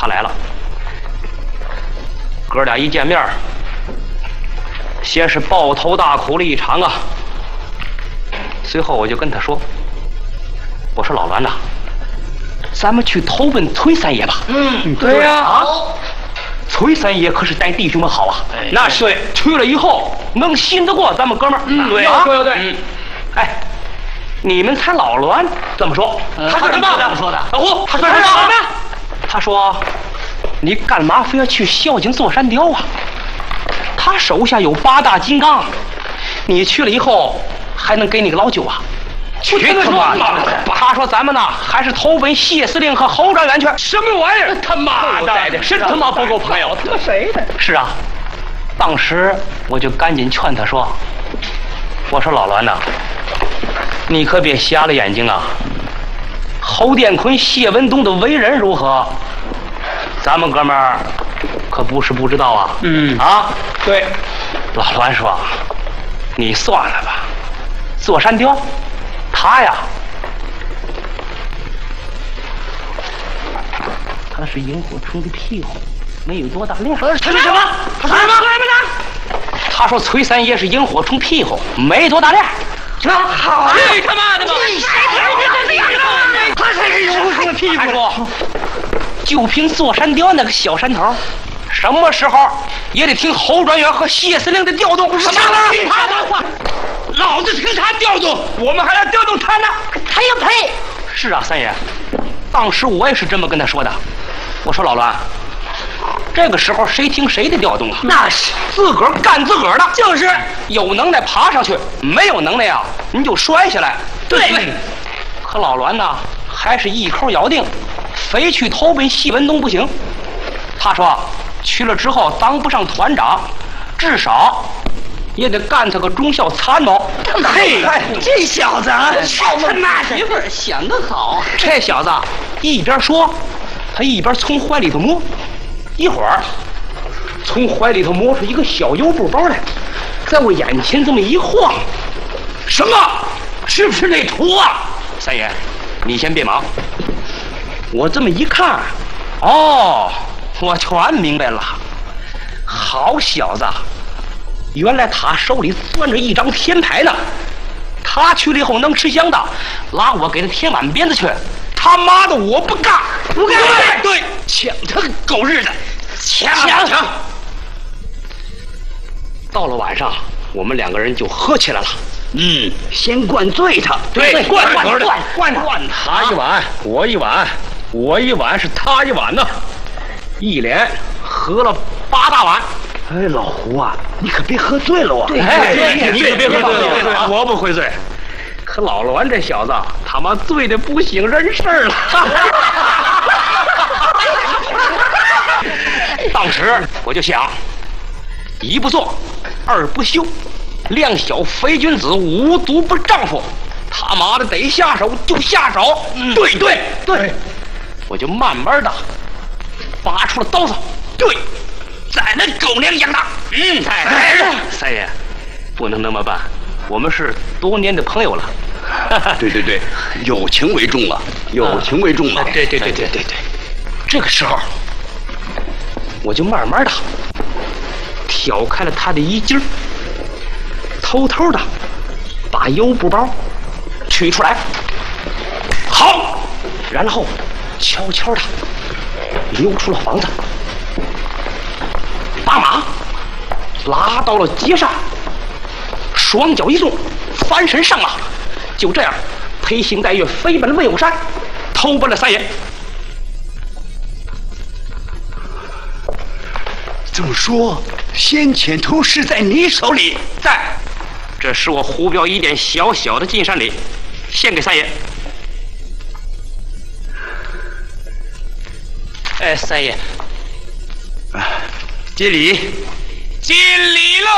他来了。哥俩一见面，先是抱头大哭了一场啊。随后我就跟他说：“我说老栾呐，咱们去投奔崔三爷吧。” 对呀。 崔三爷可是待弟兄们好啊。 那是去了以后能信得过咱们哥们儿。 对啊， 对对。 哎，你们猜老栾怎么说？ 他说什么？怎么说的？ 老胡，他说什么？他说：“你干嘛非要去孝敬座山雕啊？他手下有8大金刚，你去了以后还能给你个老九啊？”去他妈的！他说：“咱们呢，还是投奔谢司令和侯专员去。” 什么玩意儿？他妈的，真他妈不够朋友！ 他谁的？ 是啊，当时我就赶紧劝他说：“我说老栾呐，你可别瞎了眼睛啊！侯殿坤、谢文东的为人如何，咱们哥们儿可不是不知道啊。” 对。 老栾说：“你算了吧，座山雕，他呀，他是萤火虫的屁股，没有多大量。” 他说什么？他说什么？ 他说崔三爷是萤火虫屁股，没多大量。 那好啊！你他妈的吧！他才是萤火虫的屁股！ 就凭座山雕那个小山头，什么时候也得听侯专员和谢司令的调动。 什么？听他的话，老子听他调动，我们还要调动他呢。 他也配？是啊，三爷，当时我也是这么跟他说的。我说老栾，这个时候谁听谁的调动啊？ 那是自个儿干自个儿的， 就是有能耐爬上去，没有能耐啊，你就摔下来。 对。 可老栾呢，还是一口咬定，非去投奔谢文东不行。他说去了之后当不上团长，至少也得干他个忠孝参谋。 嘿，这小子啊，他妈的媳妇儿想得好。 这小子一边说，他一边从怀里头摸，一会儿从怀里头摸出一个小油布包来，在我眼前这么一晃。 什么？是不是那图啊？ 三爷，你先别忙。我这么一看，哦，我全明白了。好小子，原来他手里攥着一张天牌呢。他去了以后能吃香的，拉我给他添碗鞭子去。他妈的，我不干，不干！ 对，抢他个狗日的，抢！ 到了晚上，我们2个人就喝起来了。 先灌醉他。 对，灌他一碗，我一碗，我一碗是他一碗呢，一连喝了8大碗。 哎，老胡啊，你可别喝醉了啊！ 对，你可别喝醉了， 我不会醉。可老栾这小子他妈醉得不省人事了。当时我就想，一不做，二不休，两小非君子，无足不丈夫。他妈的得下手就下手。对，我就慢慢的拔出了刀子。 对，在那狗娘养的。 三爷，不能那么办，我们是多年的朋友了。 对，友情为重了，友情为重了。 对。这个时候，我就慢慢的挑开了他的衣襟，偷偷的把油布包取出来。好，然后悄悄的溜出了房子，把马拉到了街上，双脚一纵，翻身上马，就这样披星戴月飞奔了魏武山，投奔了三爷。 这么说，先遣图是在你手里？ 在，这是我胡彪一点小小的进山礼，献给三爷。三爷， 敬礼。 尽礼了。